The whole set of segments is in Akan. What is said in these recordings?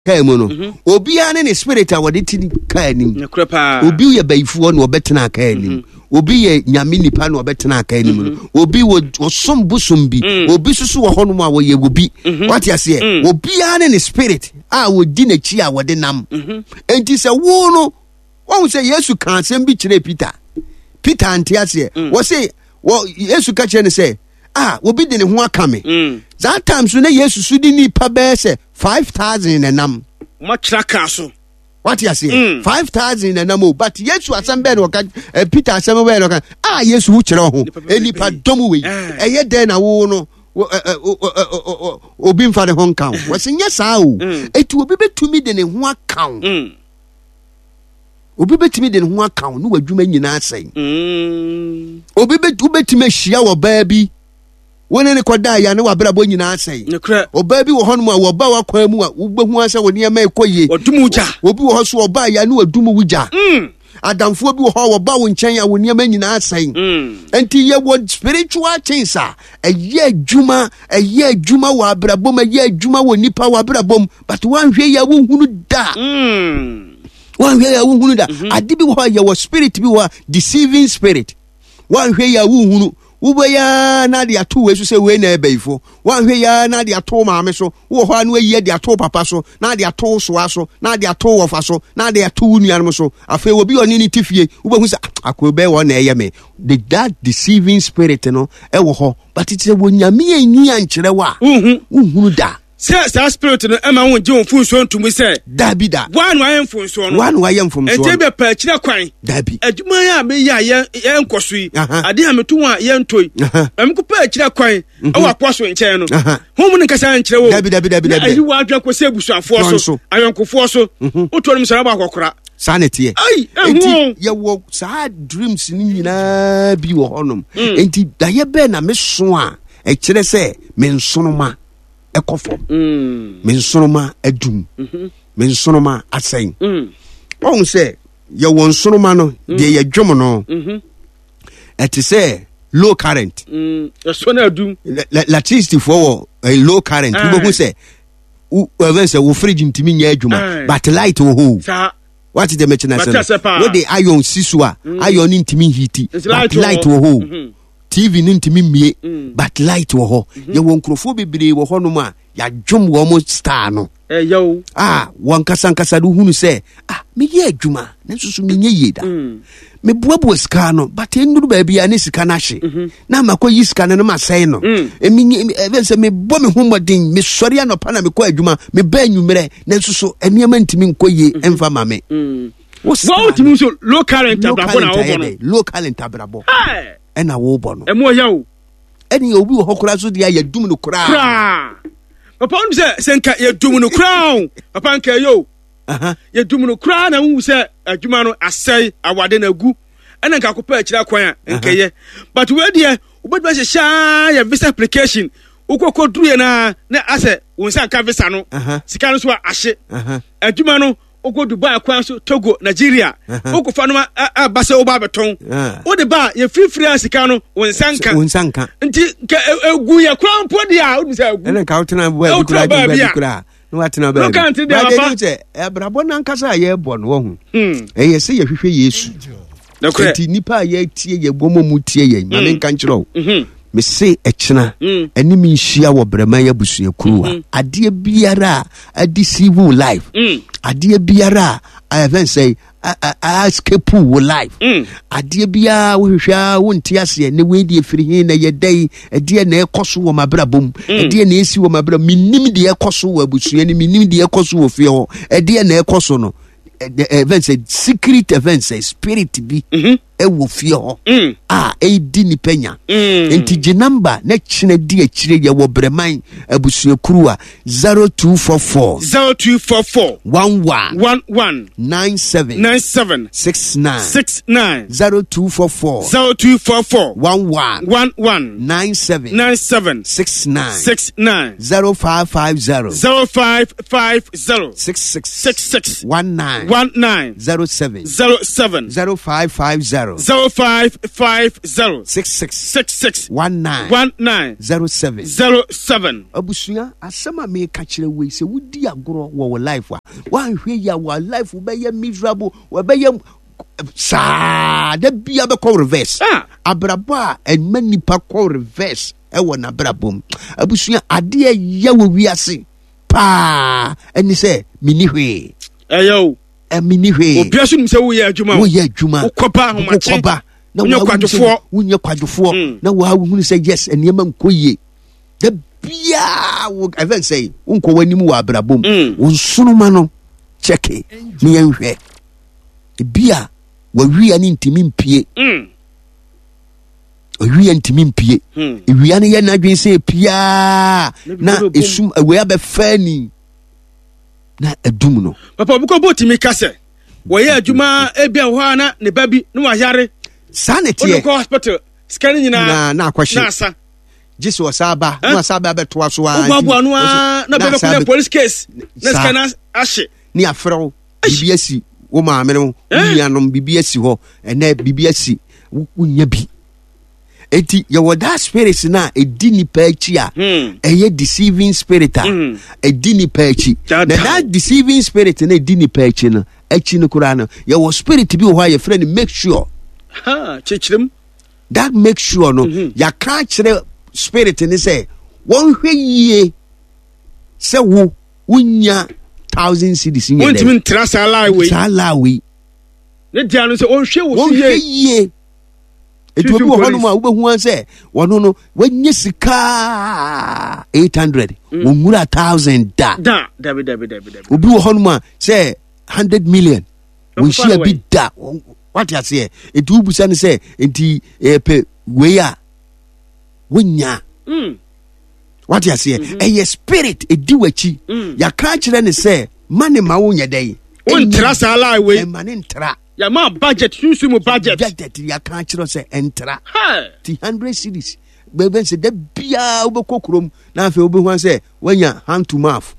kaa mu no obi ane ne spirit a wode ti kaa nim obi ye bayifuo no obetena kaa nim obi ye nyame nipa no obetena kaa nim obi wo som busum bi obi susu wo hono mu a wo ye obi what you say obi ane ne spirit a wodi na chi a wode nam enti se wo no won say Yesu kan sem bi kire Peter antiase wo say wo Yesu ka kire ne say obi de ne ho aka me that time so na Yesu su di nipa be say 5,000 enam machra ka so what you say 5,000 enam but Yesu asembe no ka Peter asembe no ka Yesu hu kire ho enipa dom we eye den na wo no obi mfa de ho nkan wo se nya saa o etu obi betumi de ne ho aka obi betumi de ne ho aka no wadwuma nyina asen obi betumi hia wo baa bi wona ne koda ya ne wabrabo nyina asen oba bi wo hono mu a wo ba wakwa mu a wobehu asa wo ne ma ekoye odumuja obi wo ho so oba ya ne wadumu wuja adamfo bi wo ho wo ba wo nchen ya wo ne ma nyina asen enti ye wo spiritual things eye adwuma wo abrabom eye adwuma wo nipa wo abrabom but wan hwe ya wo hunu da wan hwe ya wo hunu da ade bi wo ya wo spirit bi wo deceiving spirit wan hwe ya wo hunu Ubeya na di atu we so se we na ebeifo wan hwe ya na di atu maame so wo ho anu ayi di atu papa so na di atu so aso na di atu wofa so na di atu nuanum so afa obi oni ni tifie ubehu sa akobe wo na eye me that deceiving spirit no e wo ho but it say wo nyame anyi ankere wa uhunu da Say spirit no ema won je won funso ntumi say dabi da wan wa mfunso no wan wa mfunso ente be pa kire kwan dabi adwuma ya me ya ye nkoso yi ade ha metu a ye ntoi emko pa kire kwan e wa poso nchen no homu ne kasa nkire wo dabi ayi wa adwa ko se busuafo so ayonkofo so otorum sara ba akokora sanity enti ye wo sa dreams ni nyina bi wo honom enti da ye be na me so a e kire se me nsonoma ekofo mensonoma adum mensonoma asen won say ye won sonoma no de ye dwom no et say low current so na adum electricity for a low current we go say even say wo fridge ntimi nya adwuma but light wo ho what is the machine say what the iron sisua iron ntimi heat but light wo ho TV nintimi mie but light wo ho ye won krofo bebre wo ho no ma ya dwom wo mo star no yo won kasa do hunu se me ye adwuma na susu me nye yeda me buabu sika no but enduru ba bia ne sika na hye na makoyi sika no ma sei no even se me bo me homodin me sori anopa na me ko adwuma me ba anwumere na susu eniema ntimi nkoye emfa ma me wo timi so low current abrabo na wo no low current abrabo ena wo bo no emo ya wo eni obi wo hokora so dia ya dum no kra papa on se nka ya dum no kra papa nka yo ya dum no kra na wu se adwuma no asai awade na gu ena nka kopa akira kwan nka ye but we dia obedu se sha ya visa application ukoko duru na ase wonsa nka visa no sika no so ahye adwuma no Oko Dubai kwan so Togo Nigeria oko fa no abase oba beton o de ba ye free asika no wonsanka nti egu ye kwan podia o say egu ene ka otena bo e kura no watena ba no de papa ebrabo nankasa ye bo no hu ye se ye hwehwe Yesu nti nipa ye tie ye bomo mu tie ye ma me nka nkyero me se echina eni mi nhia wo breman ya busua kuruwa ade biara adi civil life ade biara I even say escape wo life ade biara wo hwehwa wo ntiase ne we die firi hin na ye dai ade na ekoso wo mabrabom ade na esi wo mabrabom minim de ekoso wo abusua ni minim de ekoso wo fie ho ade na ekoso no events secret events spirit bi e wo fie ho e di ni penya enti je number na chine di akire ye wo breman abusua kuruwa 0244 11 97 69 0244 11 97 69 0550 66 19 07 0550 0550 66 19 07 abusua asema me ka kire we se wudi agoro wo life wa hwe ya wa life be ye miserable we be ye sa da bia be call reverse abrabo a enma nipa call reverse e wo na brabom abusua ade ya wo wiase pa eni se mini hwe eyo mini hwe obiaso nim se wo ye adwuma ukopa ahomache na unye kwadofo na wa hunu se yes enema nkoye da bia wo even say unko wanimu wa brabom unsunuma no cheke ni yenhwe bia wa wi ani ntimi mpie wi ntimi mpie wi ani ye na dwen se pia na esum we abefani na edum no papa buko botimi kase wo ye adwuma ebia ho ana ne babi no wa yare sanity o hospital scan nyina na akwahye na asa jiso wasaba no wasaba beto aso a ogwagwa no a na bebe ko police case na scan ahye ni afro bibiasi wo maame no wianom bibiasi ho ene bibiasi wunya bi eti ye woda spirit na edini pa achi a eye deceiving spirit a edini pa achi na that deceiving spirit na edini pa achi no achi no kura no ye wo spirit bi ho a ye friend make sure chichirem that make sure no ya ka kire spirit ni say won hwe yie se wo unya 1000 cedis nya won timi ntra sala we ne dia no se on hwe wo yie etu obi wo hono ma wo behu an se wono no wanye sika 800 wonwura 1000 da obi wo hono ma se 100 million won share bi da what you say etu ubusa ne se enti pe we ya wonya what you say a spirit edi wachi ya ka kire ne se mane ma wonya dai on tra sala we mane ntra ya ma budget susu budget ya ka kire se entra 100 cedis bebe se da bia obekokrom na afa obehu se wonya hand to mouth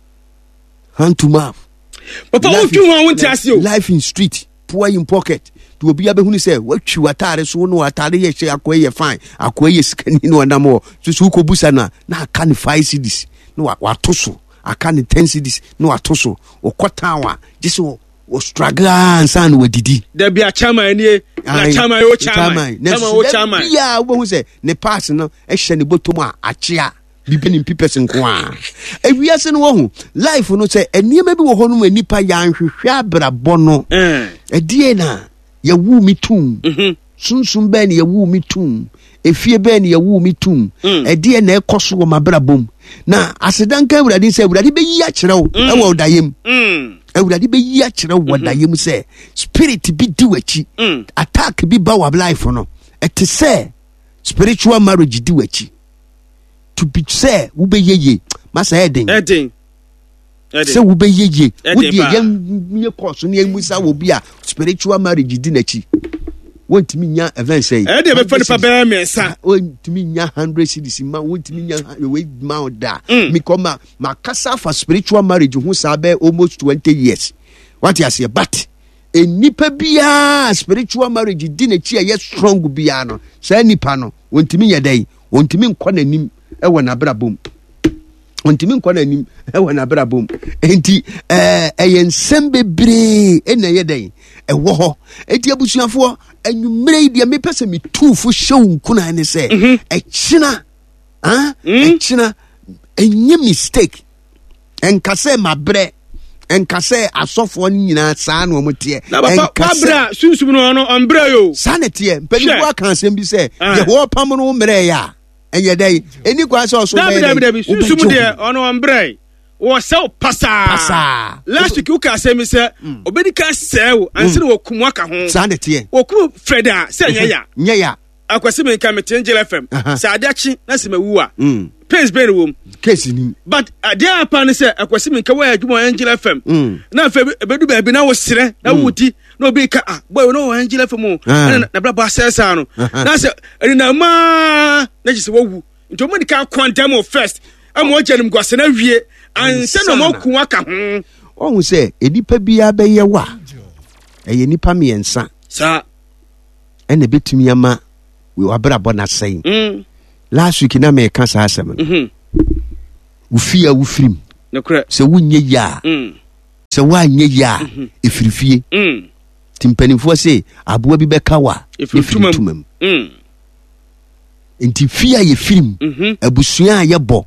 papa o tu ho won ti ase o life in street poor in pocket to obi abehunu say watwi watare so no watare ye hye akoye fine akoye skani no ndamo so ko busa na aka ne 5 cedis no watoso aka ne 10 cedis no watoso okotawa jiso o struggle ansan wadidi da bia chama nie na chama yo chama bia wo say ne pass no ehye ne botom a achia bibi ni pipes nko a ewiase no wo hu life no say eniema bi wo ho no anipa ya nhwehwe abrabɔ no edie na yawu mitum sunsun ben yawu mitum efie ben yawu mitum edie na ekoso wo mabrabom na asedanka awurade se awurade be yi akyerew e wo dayem awurade be yi akyerew wo dayem se spirit bi di wachi attack bi ba wa life no ete se spiritual marriage di wachi to be say wo be yeye masa eden se wo be yeye wo die ye course ne emusa wo bi a spiritual marriage di nachi wontimi nya event say de be fa nipa be mensa wontimi nya 100 cedis ma wontimi nya we ma da mi koma makasa for spiritual marriage hu sa be almost 20 years what you say but enipa bia spiritual marriage di nachi ye strong bia no sa nipa no wontimi nya dai wontimi nkɔ nanim ewa na brabom ontimi nkɔ nanim ewa na brabom enti ensem bebre ena ye den ewo ho enti abusuafo anwumre dia me pese me tufu hyew nkuna ne se ekina ekina enye mistake enkase mabre enkase asofo nyina saa no motie enkabra sunsum no no ombre yo sanete mpani kwa kansem bi se ye ho pam no mre ya enye dai eni kwa so so dabi sunsum de ono ombre wo sell pasa last week uka say me say obedi ka sell answer wo kumwa ka ho sanete wo kum freda say nya ya akwase me ka mete Angel FM sa adachi na se mawu a pace ben wo case ni but adia apa ne say akwase me ka wa adwuma Angel FM na fa bedu ba bi na wo sere na wudi na obi ka boy no Angel FM na bra ba sesa no na say na ma na ji se wo nto mo di ka quantum first amo gyanim gwase na wie anse no mo ku aka ho ohun se enipa bia be ye wa eye nipa miensa sa ene betumi ama we wabrabɔ na sɛn last week na me ka sa asɛm no ufia ufrim sɛ wonye ya sɛ wanye ya efirifie timpanimfo sɛ aboa bi bɛka wa efiritumam enti fia ye film abusua ye bɔ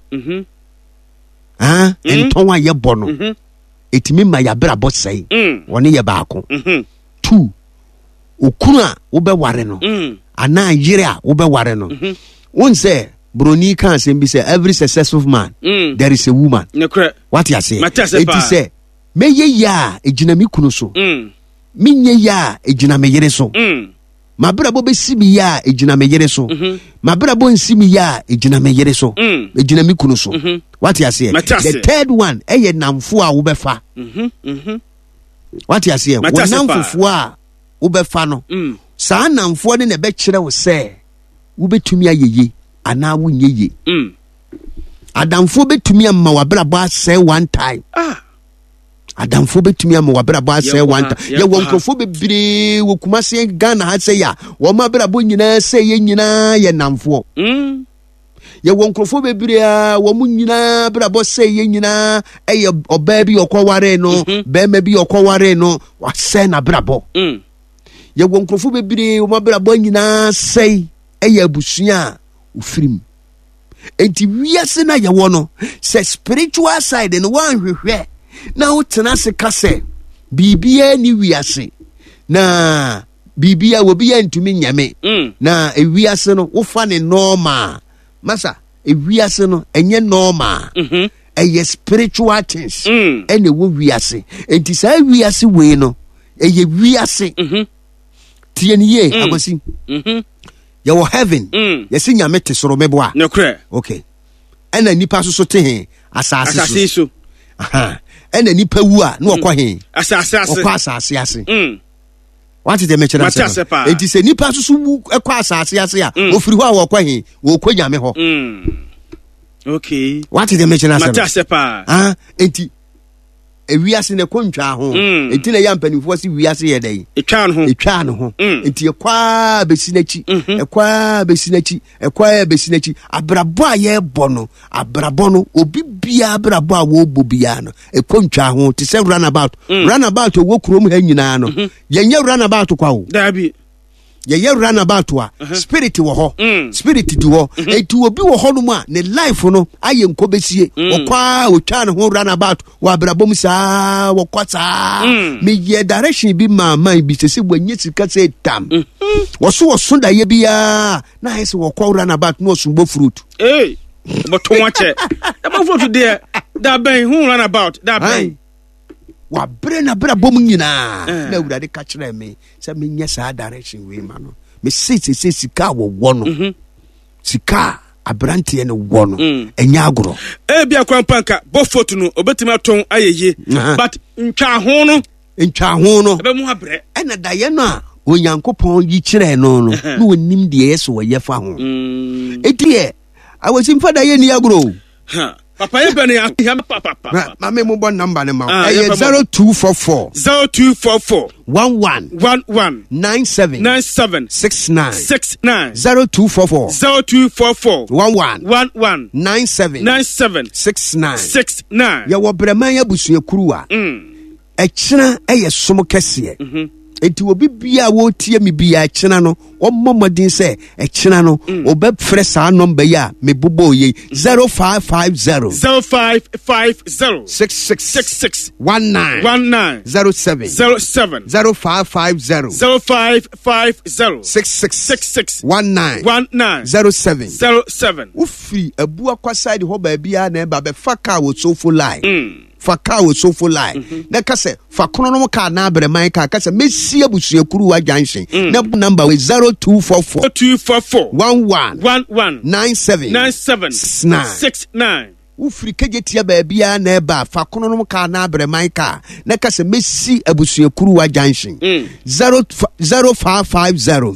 enton a ye bɔ no etimi ma ya bra bɔ sɛn wɔne ye baako 2 okunu a wo bɛ ware no ana yire a wo bɛ ware no won say broni kan asem bi say every successful man there is a woman what you say it is say meye ya ejina mi kunu so minye ya ejina me yire so mabra bo besi mi ya ejina me yire so mabra bo nsi mi ya ejina me yire so ejina mi kunu so what you say the third one eye namfo a wo bɛ fa what you say wo namfo a wo bɛ fa no saa namfo ne be kyerɛ wo sɛ wo betumi ayeye ana wo nyeye adamfo betumi amma wabrabɔ asɛ one time adamfo betumi amma wabrabɔ asɛ one time ye wonkrofo bebre wo kumase Ghana ha sɛ ya wo mabrabɔ nyina sɛ ye nyina ye namfo ye wonkrofo bebre a wo mu nyina brabɔ sɛ ye nyina eye oba bi okɔware no bema bi okɔware no wasɛ na brabɔ ye wonkrofo bebre wo mabrabɔ nyina sɛ eye abusua ufrim enti wiase na ye wono se spiritual side no wan hwehwe na wotena se kase bibia ni wiase na bibia wo bia ntumi nyame na ewiase no wo fa ne normal masa ewiase no enye normal eye spiritual things ene wo wiase enti sa wiase we no eye wiase tieniye agosi you were heaven yes nyame te soro mebo a okay ena nipa so te he asase so ena nipa wu a na okɔ he asase ase what the mention enti se nipa so wu ekɔ asase ase a ofiri ho a okɔ he wo kɔ nyame ho okay what the mention enti ewiase ne kontwa ho enti na yampanifo si wiase ye dai etwa no ho enti ekwa besinachi ekwa besinachi abrabo a ye bono abrabo no obi bia abrabo a wo bobia no ekontwa ho te se runabout wo kurom ha nyina no yenye runabout kwa wo dabi ye runabout wa spirit wo ho spirit di ho enti obi wo ho no mu a ne life no aye nkobesie okwa otwa ne ho runabout wa brabom saa wo kwata me ye direction bi man bi sese bwanye sika se tam wo so da ye bia na hese wo kwa runabout no so bo fruit but to watch it about fruit there that ben who runabout that ben wa bre na bra bom nyina na awurade ka kyerɛ me sɛ menyɛ saa direction we ma no me se sika wo no sika abrante ne wo no enya agoro bia kwampanka bo photo no obetimi aton ayeye but ntwa ho no ebe mu abre ɛna da ye no a onyankopɔn yi kyerɛ no no na wonim de yeso wo ye fa ho etie awosim fa da ye ni agoro Papa ye bene ya papa. Mama mo bon number ne ma. 0244 11 97 69 0244 11 97 69 ya wo breman ya busua kuruwa ekena eye som kese enti obi bia wo tie me bia ekena no ommomodin se ekena no obefre saa number ya me bobo ye 0550 66 19 07 0550 66 19 07 ufri abu akwaside ho ba bia na ba be faka wo sofo line faka wo sofo line na kase fakono no ka na abreman ka kase mesi abusua kuru wa junction na number we 0244 11 97 69 ufri kejetia ba bia na eba fakono no ka na abreman ka na kase mesi abusua kuru wa junction 0550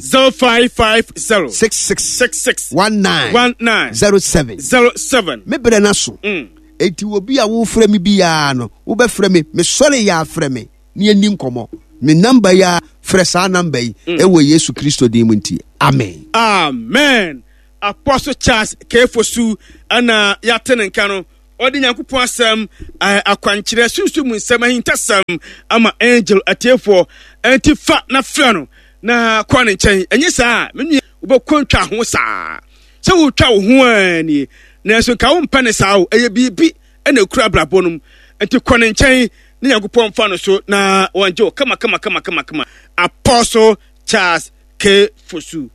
66 19 07 me bre na so eti obi a wo frɛ me bia no wo bɛ frɛ me sɔre ya frɛ me ni ani nkomo me number ya frɛ saa number yi ɛwɔ Yesu Kristo din mu nti. Amen. Apostle Charles Kefosu ana yatene nka no odi Nyankopɔn asɛm akwankyerɛ sunsu mu nsɛm ahintasɛm ama angel atiefo anti fa na frɛ no na kɔ ne nkyɛn ɛnyɛ saa menua wobɛkɔntwa ho saa sɛ wotwa wo ho ani na so ka wo mpɛ ne saa wo ɛyɛ biribi ɛna kura brabɔ nom anti kɔ ne nkyɛn ne Nyankopɔn fa no so na wɔngye wo kama Apostle Charles Kefosu.